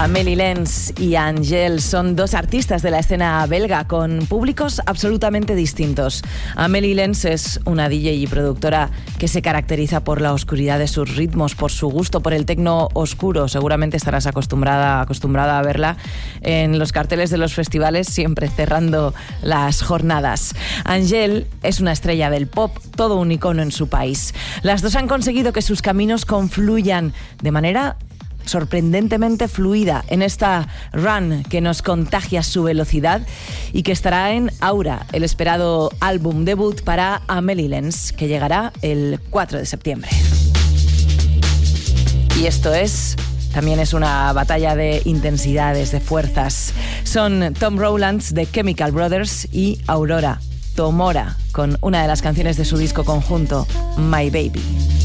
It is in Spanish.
Amélie Lens y Angèle son dos artistas de la escena belga con públicos absolutamente distintos. Amélie Lens es una DJ y productora que se caracteriza por la oscuridad de sus ritmos, por su gusto por el tecno oscuro. Seguramente estarás acostumbrada a verla en los carteles de los festivales, siempre cerrando las jornadas. Angèle es una estrella del pop, todo un icono en su país. Las dos han conseguido que sus caminos confluyan de manera sorprendentemente fluida en esta run que nos contagia su velocidad y que estará en Aura, el esperado álbum debut para Amélie Lens, que llegará el 4 de septiembre. Y esto también es una batalla de intensidades, de fuerzas. Son Tom Rowlands de Chemical Brothers y Aurora Tomora con una de las canciones de su disco conjunto, My Baby.